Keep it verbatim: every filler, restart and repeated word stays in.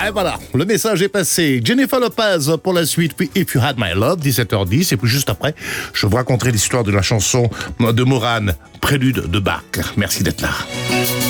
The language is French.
Et voilà, le message est passé. Jennifer Lopez pour la suite, puis If You Had My Love, dix-sept heures dix. Et puis juste après, je vous raconterai l'histoire de la chanson de Morane, Prélude de Bach. Merci d'être là.